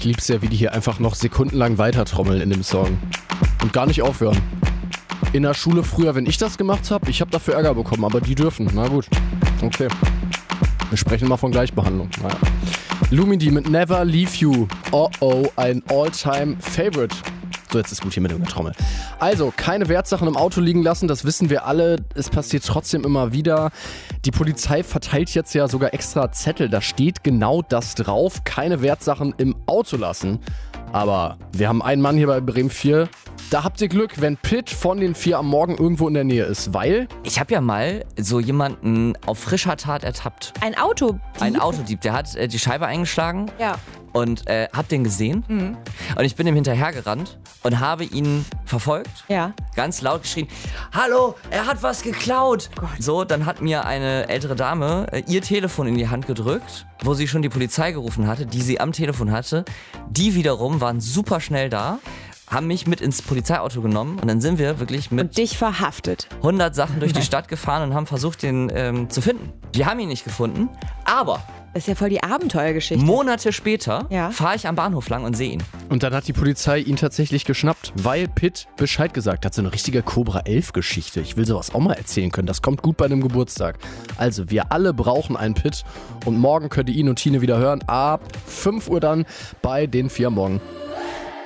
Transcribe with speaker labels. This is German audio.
Speaker 1: Ich lieb's ja, wie die hier einfach noch sekundenlang weiter trommeln in dem Song. Und gar nicht aufhören. In der Schule früher, wenn ich das gemacht habe, ich habe dafür Ärger bekommen, aber die dürfen. Na gut, okay. Wir sprechen mal von Gleichbehandlung. Naja. Lumidee mit Never Leave You. Oh oh, ein All-Time-Favorite. So, jetzt ist gut hier mit der Trommel. Also, keine Wertsachen im Auto liegen lassen, das wissen wir alle. Es passiert trotzdem immer wieder. Die Polizei verteilt jetzt ja sogar extra Zettel. Da steht genau das drauf. Keine Wertsachen im Auto lassen. Aber wir haben einen Mann hier bei Bremen 4. Da habt ihr Glück, wenn Pitt von den 4 am Morgen irgendwo in der Nähe ist, weil...
Speaker 2: Ich habe ja mal so jemanden auf frischer Tat ertappt.
Speaker 3: Ein Autodieb?
Speaker 2: Ein Autodieb, der hat die Scheibe eingeschlagen.
Speaker 3: Ja.
Speaker 2: Und hab den gesehen. Und ich bin ihm hinterhergerannt und habe ihn verfolgt.
Speaker 3: Ja.
Speaker 2: Ganz laut geschrien, hallo, er hat was geklaut. Gott. So, dann hat mir eine ältere Dame ihr Telefon in die Hand gedrückt, wo sie schon die Polizei gerufen hatte, die sie am Telefon hatte. Die wiederum waren super schnell da, haben mich mit ins Polizeiauto genommen und dann sind wir wirklich mit
Speaker 3: Und dich verhaftet.
Speaker 2: 100 Sachen durch die Stadt gefahren und haben versucht, den zu finden. Wir haben ihn nicht gefunden, aber...
Speaker 3: Das ist ja voll die Abenteuergeschichte.
Speaker 2: Monate später
Speaker 3: Ja.
Speaker 2: fahre ich am Bahnhof lang und sehe ihn.
Speaker 1: Und dann hat die Polizei ihn tatsächlich geschnappt, weil Pitt Bescheid gesagt hat. So eine richtige Cobra 11 Geschichte. Ich will sowas auch mal erzählen können. Das kommt gut bei einem Geburtstag. Also, wir alle brauchen einen Pitt. Und morgen könnt ihr ihn und Tine wieder hören. Ab 5 Uhr dann bei den 4 am Morgen.